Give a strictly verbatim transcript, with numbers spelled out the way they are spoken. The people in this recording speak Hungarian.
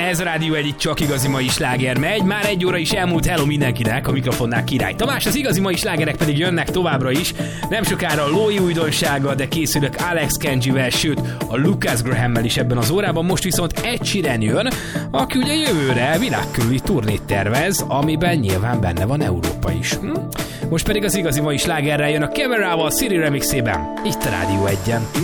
Ez a Rádió egy csak igazi mai sláger megy. Már egy óra is elmúlt, hello mindenkinek, a mikrofonnál Király Tamás. Az igazi mai slágerek pedig jönnek továbbra is. Nem sokára a Lói újdonsága, de készülök Alex Kenjivel, sőt a Lucas Grahammel is ebben az órában. Most viszont Ed Sheeran jön, aki ugye jövőre világkörüli turnét tervez, amiben nyilván benne van Európa is. Hm? Most pedig az igazi mai slágerrel jön a Kemerával Siri remixében. Itt a Rádió egyen.